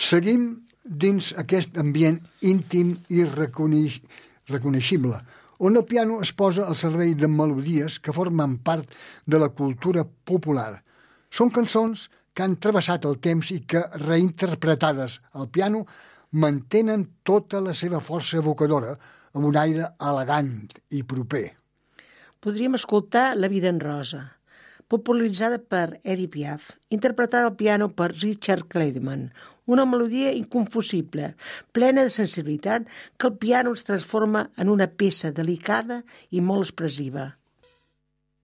Seguim dins aquest ambient íntim i reconeixible, on el piano es posa al servei de melodies que formen part de la cultura popular. Són cançons que han travessat el temps i que, reinterpretades al piano, mantenen tota la seva força evocadora amb un aire elegant i proper. Podríem escoltar La vida en rosa, popularitzada per Edith Piaf, interpretada al piano per Richard Clayderman, una melodia inconfusible, plena de sensibilitat, que el piano es transforma en una peça delicada i molt expressiva.